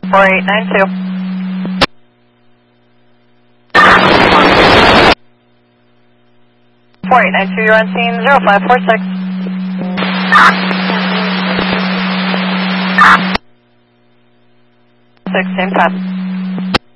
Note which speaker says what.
Speaker 1: 4892. 4892, you're on scene 0546. 16 time.